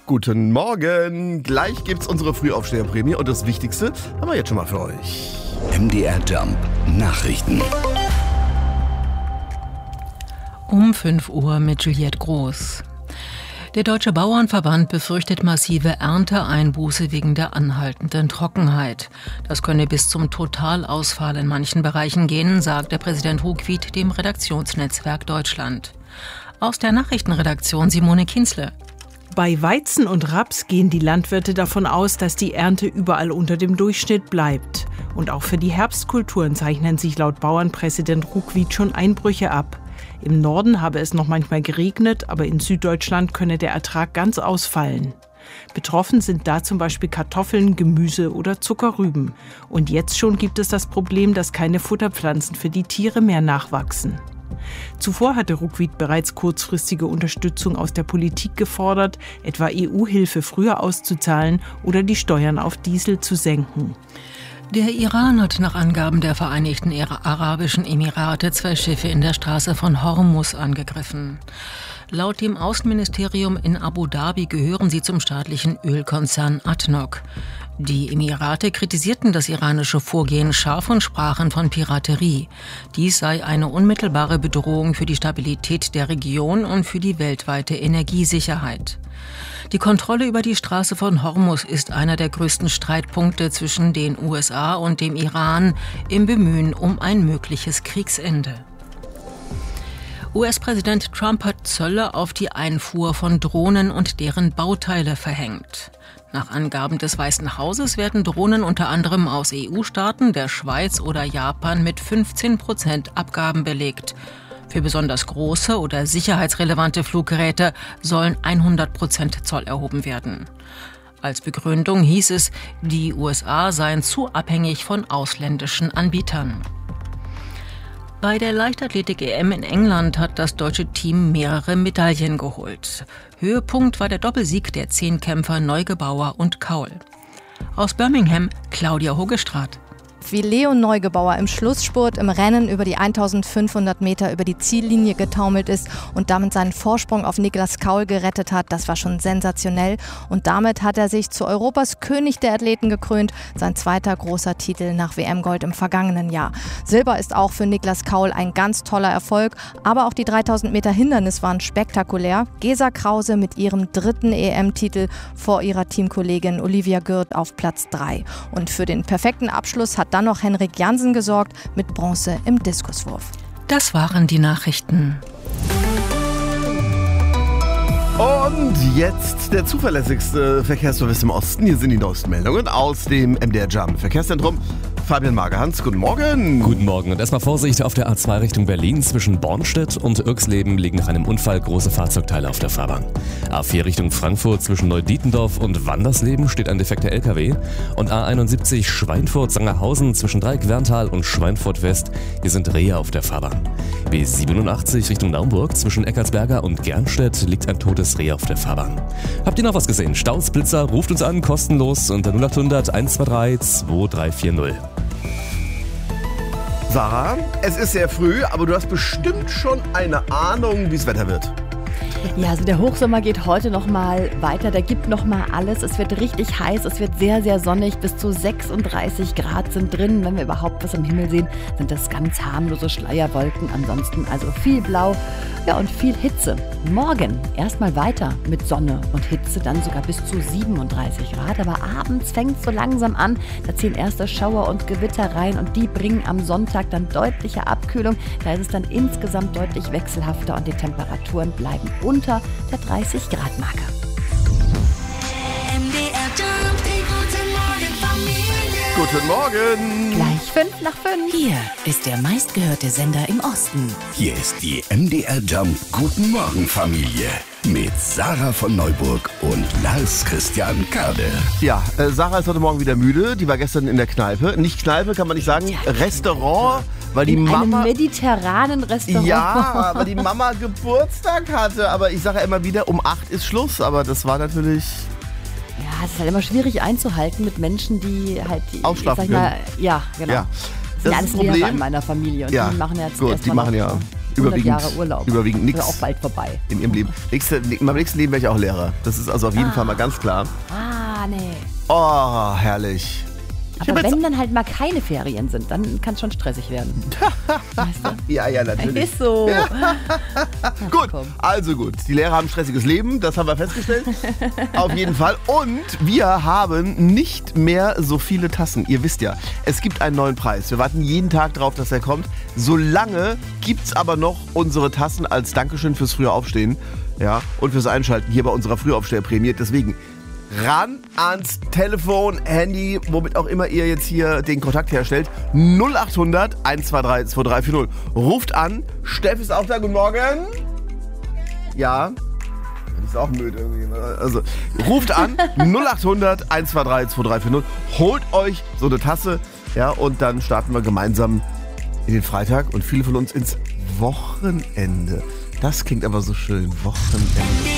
Guten Morgen. Gleich gibt's unsere Frühaufsteherprämie und das Wichtigste haben wir jetzt schon mal für euch. MDR Jump Nachrichten. Um 5 Uhr mit Juliette Groß. Der Deutsche Bauernverband befürchtet massive Ernteeinbuße wegen der anhaltenden Trockenheit. Das könne bis zum Totalausfall in manchen Bereichen gehen, sagt der Präsident Ruckwied dem Redaktionsnetzwerk Deutschland. Aus der Nachrichtenredaktion Simone Kienzle. Bei Weizen und Raps gehen die Landwirte davon aus, dass die Ernte überall unter dem Durchschnitt bleibt. Und auch für die Herbstkulturen zeichnen sich laut Bauernpräsident Ruckwied schon Einbrüche ab. Im Norden habe es noch manchmal geregnet, aber in Süddeutschland könne der Ertrag ganz ausfallen. Betroffen sind da zum Beispiel Kartoffeln, Gemüse oder Zuckerrüben. Und jetzt schon gibt es das Problem, dass keine Futterpflanzen für die Tiere mehr nachwachsen. Zuvor hatte Ruckwied bereits kurzfristige Unterstützung aus der Politik gefordert, etwa EU-Hilfe früher auszuzahlen oder die Steuern auf Diesel zu senken. Der Iran hat nach Angaben der Vereinigten Arabischen Emirate 2 Schiffe in der Straße von Hormuz angegriffen. Laut dem Außenministerium in Abu Dhabi gehören sie zum staatlichen Ölkonzern ADNOC. Die Emirate kritisierten das iranische Vorgehen scharf und sprachen von Piraterie. Dies sei eine unmittelbare Bedrohung für die Stabilität der Region und für die weltweite Energiesicherheit. Die Kontrolle über die Straße von Hormuz ist einer der größten Streitpunkte zwischen den USA und dem Iran im Bemühen um ein mögliches Kriegsende. US-Präsident Trump hat Zölle auf die Einfuhr von Drohnen und deren Bauteile verhängt. Nach Angaben des Weißen Hauses werden Drohnen unter anderem aus EU-Staaten, der Schweiz oder Japan mit 15% Abgaben belegt. Für besonders große oder sicherheitsrelevante Fluggeräte sollen 100% Zoll erhoben werden. Als Begründung hieß es, die USA seien zu abhängig von ausländischen Anbietern. Bei der Leichtathletik-EM in England hat das deutsche Team mehrere Medaillen geholt. Höhepunkt war der Doppelsieg der 10 Kämpfer Neugebauer und Kaul. Aus Birmingham Claudia Hogestraat. Wie Leon Neugebauer im Schlussspurt im Rennen über die 1500 Meter über die Ziellinie getaumelt ist und damit seinen Vorsprung auf Niklas Kaul gerettet hat, das war schon sensationell. Und damit hat er sich zu Europas König der Athleten gekrönt, sein zweiter großer Titel nach WM-Gold im vergangenen Jahr. Silber ist auch für Niklas Kaul ein ganz toller Erfolg, aber auch die 3000 Meter Hindernis waren spektakulär. Gesa Krause mit ihrem 3. EM-Titel vor ihrer Teamkollegin Olivia Gürt auf Platz 3. Und für den perfekten Abschluss hat dann noch Henrik Jansen gesorgt mit Bronze im Diskuswurf. Das waren die Nachrichten. Und jetzt der zuverlässigste Verkehrsservice im Osten. Hier sind die neuesten Meldungen aus dem MDR Jump Verkehrszentrum. Fabian Magerhans, guten Morgen. Guten Morgen und erstmal Vorsicht auf der A2 Richtung Berlin. Zwischen Bornstedt und Irxleben liegen nach einem Unfall große Fahrzeugteile auf der Fahrbahn. A4 Richtung Frankfurt zwischen Neudietendorf und Wandersleben steht ein defekter LKW. Und A71 Schweinfurt-Sangerhausen zwischen Dreieck-Werntal und Schweinfurt-West. Hier sind Rehe auf der Fahrbahn. B87 Richtung Naumburg zwischen Eckartsberger und Gernstedt liegt ein totes Reh auf der Fahrbahn. Habt ihr noch was gesehen? Staus, Blitzer, ruft uns an, kostenlos unter 0800 123 2340. Sarah, es ist sehr früh, aber du hast bestimmt schon eine Ahnung, wie das Wetter wird. Ja, also der Hochsommer geht heute noch mal weiter, der gibt noch mal alles. Es wird richtig heiß, es wird sehr, sehr sonnig, bis zu 36 Grad sind drin. Wenn wir überhaupt was am Himmel sehen, sind das ganz harmlose Schleierwolken. Ansonsten also viel Blau, ja, und viel Hitze. Morgen erstmal weiter mit Sonne und Hitze, dann sogar bis zu 37 Grad. Aber abends fängt es so langsam an, da ziehen erste Schauer und Gewitter rein und die bringen am Sonntag dann deutliche Abkühlung. Da ist es dann insgesamt deutlich wechselhafter und die Temperaturen bleiben unter der 30-Grad-Marke. Guten Morgen. Gleich 5:05. Hier ist der meistgehörte Sender im Osten. Hier ist die MDR Jump Guten Morgen Familie mit Sarah von Neuburg und Lars Christian Kade. Ja, Sarah ist heute Morgen wieder müde. Die war gestern in der Kneipe. Nicht Kneipe, kann man nicht sagen. Restaurant. Weil die Mama, einem mediterranen Restaurant. Ja, weil die Mama Geburtstag hatte. Aber ich sage ja immer wieder, um 8 ist Schluss. Aber das war natürlich... Ja, es ist halt immer schwierig einzuhalten mit Menschen, die halt... Ausschlafen ja, genau. Ja. Das sind alles Problem. Lehrer in meiner Familie und ja, die machen jetzt gut, erst die mal machen noch ja 100 Jahre Urlaub. Überwiegend nichts. Ist auch bald vorbei. In ihrem Leben. In meinem nächsten Leben wäre ich auch Lehrer. Das ist also auf jeden Fall mal ganz klar. Nee. Oh, herrlich. Aber wenn dann halt mal keine Ferien sind, dann kann es schon stressig werden. Weißt du? Ja, natürlich. Ist so. Ja. Gut, komm. also gut. Die Lehrer haben ein stressiges Leben, das haben wir festgestellt. Auf jeden Fall. Und wir haben nicht mehr so viele Tassen. Ihr wisst ja, es gibt einen neuen Preis. Wir warten jeden Tag drauf, dass er kommt. Solange gibt es aber noch unsere Tassen als Dankeschön fürs frühe Aufstehen. Ja, und fürs Einschalten hier bei unserer Frühaufsteherprämie. Deswegen ran ans Telefon, Handy, womit auch immer ihr jetzt hier den Kontakt herstellt. 0800 123 2340. Ruft an. Steff ist auch da. Guten Morgen. Ja. Das ist auch müde irgendwie. Also, ruft an. 0800 123 2340. Holt euch so eine Tasse. Ja, und dann starten wir gemeinsam in den Freitag und viele von uns ins Wochenende. Das klingt aber so schön. Wochenende.